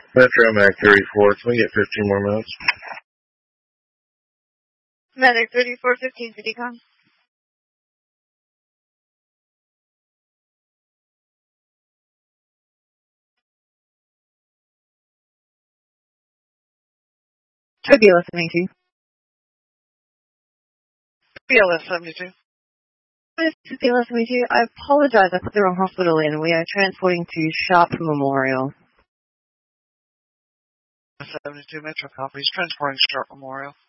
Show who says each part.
Speaker 1: Metro Mag 34. Can we get 15 more minutes?
Speaker 2: Medic 3415, CityCom.
Speaker 3: BLS 72.
Speaker 4: BLS 72.
Speaker 3: This is BLS 72. I apologize. I put the wrong hospital in. We are transporting to Sharp Memorial.
Speaker 4: 72 Metro copies. Transporting Sharp Memorial.